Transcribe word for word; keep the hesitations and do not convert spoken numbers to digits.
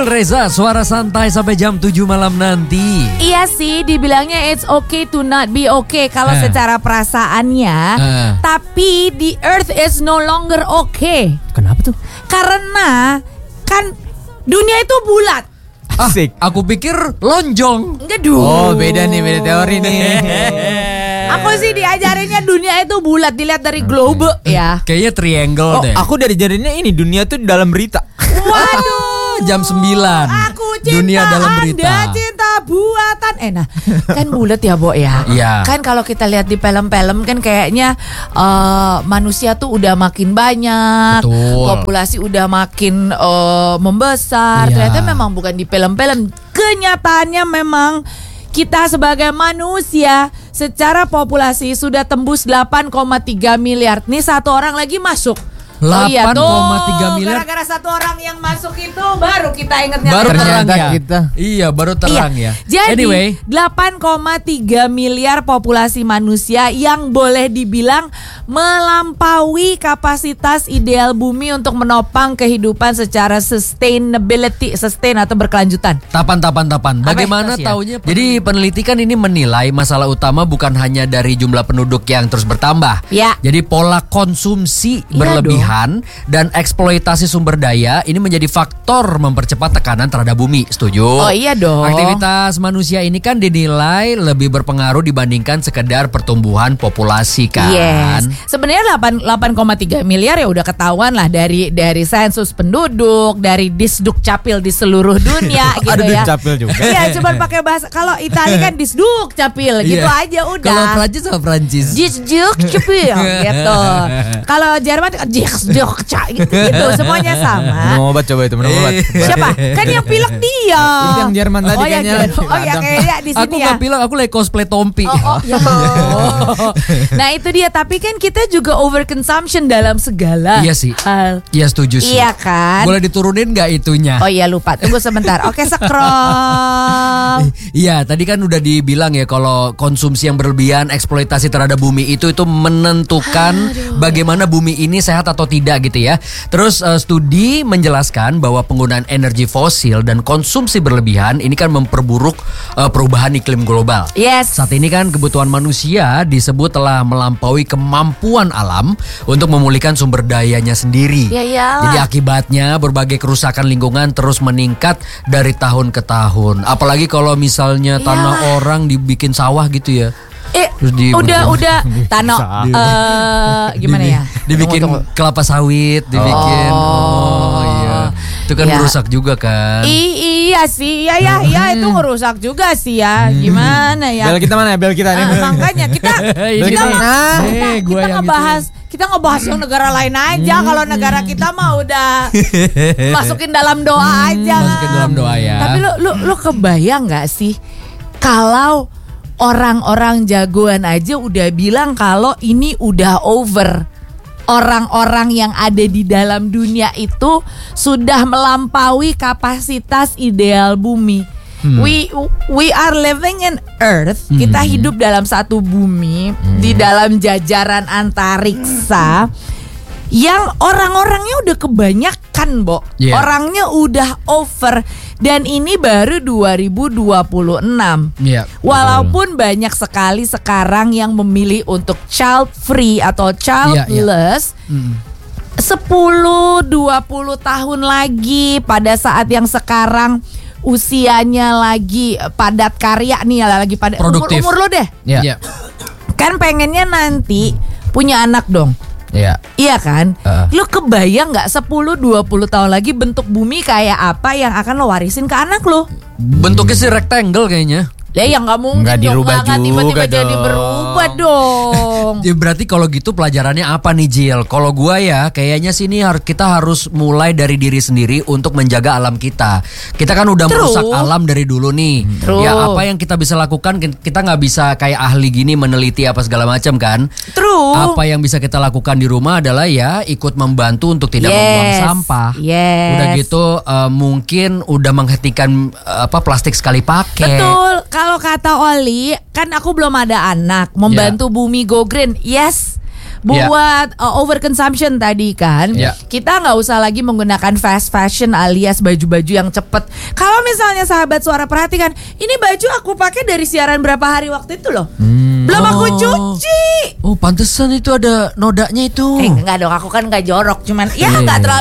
Jil Reza, suara santai sampai jam tujuh malam nanti. Iya sih, dibilangnya it's okay to not be okay kalau Eh. secara perasaannya. Eh. Tapi the earth is no longer okay. Kenapa tuh? Karena kan dunia itu bulat. Asik. Aku pikir lonjong. Enggak dong. Oh, beda nih, beda teori nih. Aku sih diajarinnya dunia itu bulat, dilihat dari globe ya. Kayaknya triangle Oh, deh. aku dari jadinya ini dunia tuh dalam berita. Waduh. Jam sembilan. Aku cinta Dunia dalam berita. Anda, cinta buatan. Eh nah, kan bulat ya, Bo ya. Iya. Kan kalau kita lihat di film-film kan kayaknya eh, manusia tuh udah makin banyak, Betul. populasi udah makin eh, membesar. Iya. Ternyata memang bukan di film-film. Kenyataannya memang kita sebagai manusia secara populasi sudah tembus delapan koma tiga miliar. Nih satu orang lagi masuk. Oh iya delapan tuh, koma tiga miliar. gara-gara satu orang yang masuk itu baru kita ingetnya. Baru Ternyata terang ya. kita. Iya, baru terang Iya. ya. Jadi Anyway, delapan koma tiga miliar populasi manusia yang boleh dibilang melampaui kapasitas ideal bumi untuk menopang kehidupan secara sustainability, sustain atau berkelanjutan. tapan tapan tapan. Bagaimana Apa ya? taunya? Jadi peneliti kan ini menilai masalah utama bukan hanya dari jumlah penduduk yang terus bertambah. Ya. Jadi pola konsumsi Iya berlebihan dan eksploitasi sumber daya ini menjadi faktor mempercepat tekanan terhadap bumi. Setuju? Oh iya dong. Aktivitas manusia ini kan dinilai lebih berpengaruh dibandingkan sekedar pertumbuhan populasi kan. Yes. Sebenarnya delapan koma tiga miliar ya udah ketahuan lah dari dari sensus penduduk, dari Disduk Capil di seluruh dunia gitu Ada ya. Dukcapil juga. Iya, cuman pakai bahasa kalau Italia kan Disduk Capil gitu Iya. aja udah. Kalau Prancis sama Prancis. Disduk Capil gitu. Kalau Jerman Disduk gitu, gitu semuanya sama. Minum obat coba itu, minum obat. Siapa? Kan yang pilek dia. Itu yang Jerman tadi oh, yang kayaknya. Jerman. Oh ya kayaknya di Aku sini ya. nggak bilang, aku lagi cosplay Tompi. Oh, oh, ya. Nah itu dia, tapi kan kita juga overconsumption dalam segala Iya sih. hal. Iya setuju sih. Iya kan? Boleh diturunin nggak itunya? Oh iya lupa, tunggu sebentar. Oke, scroll. Iya, tadi kan udah dibilang ya kalau konsumsi yang berlebihan, eksploitasi terhadap bumi itu itu menentukan bagaimana bumi ini sehat atau tidak gitu ya. Terus eh, studi menjelaskan bahwa penggunaan energi fosil dan konsumsi berlebihan ini kan memperburuk eh, perubahan iklim global. Yes. Saat ini kan kebutuhan manusia disebut telah melampaui kemampuan alam untuk memulihkan sumber dayanya sendiri. Ya iyalah. Jadi akibatnya berbagai kerusakan lingkungan terus meningkat dari tahun ke tahun. Apalagi kalau misalnya tanah orang dibikin sawah gitu ya. Eh, Terus di- udah udah Tano eh gimana Dibi- ya? Dibikin Tunggu, tunggu. kelapa sawit, dibikin. Oh, iya. Itu kan Ya. merusak juga kan. I- iya sih, iya ya, iya itu ngerusak juga sih ya. Gimana ya? Bel kita mana ya? Bel kita nih. Ah, makanya kita Ini kita nih. mah- Eh, kita, gua kita yang ngebahas kita ngebahas yang negara lain aja. Kalau negara kita mah udah masukin dalam doa aja. Masukin dalam doa ya. Tapi lu lu lu kebayang nggak sih kalau orang-orang jagoan aja udah bilang kalau ini udah over. Orang-orang yang ada di dalam dunia itu sudah melampaui kapasitas ideal bumi. Hmm. We we are living in Earth. Kita hidup dalam satu bumi di dalam jajaran antariksa yang orang-orangnya udah kebanyakan, Bo. Yeah. Orangnya udah over dan ini baru dua ribu dua puluh enam. Iya. Walaupun banyak sekali sekarang yang memilih untuk child free atau childless, Mm. sepuluh dua puluh tahun lagi pada saat yang sekarang usianya lagi padat karya nih, lagi pada umur, Produktif. umur lo deh. Iya. Iya. Kan pengennya nanti punya anak dong. Iya. Iya kan? Uh. Lu kebayang gak sepuluh dua puluh tahun lagi bentuk bumi kayak apa yang akan lo warisin ke anak lo? Bentuknya sih rectangle kayaknya. Ya yang gak mungkin Nggak dong, dirubah nggak juga tiba-tiba jadi dong. berubah dong. Ya berarti kalau gitu pelajarannya apa nih Jil? Kalau gua ya kayaknya sih ini har- kita harus mulai dari diri sendiri untuk menjaga alam kita. Kita kan udah True. merusak alam dari dulu nih. True. Ya apa yang kita bisa lakukan? Kita nggak bisa kayak ahli gini meneliti apa segala macam kan? True. Apa yang bisa kita lakukan di rumah adalah ya ikut membantu untuk tidak Yes. membuang sampah. Yes. Udah gitu eh, mungkin udah menghentikan eh, apa plastik sekali pakai. Betul. Kalau kata Oli, kan aku belum ada anak. Membantu bumi go green. Yes. buat uh, overconsumption tadi kan. Ya. Kita nggak usah lagi menggunakan fast fashion alias baju-baju yang cepet. Kalau misalnya sahabat suara perhatikan, ini baju aku pakai dari siaran berapa hari waktu itu loh. Belum aku Oh. cuci. Oh, pantesan itu ada nodanya itu. Eh enggak dong, aku kan nggak jorok, cuman ya Iya, nggak iya. terlalu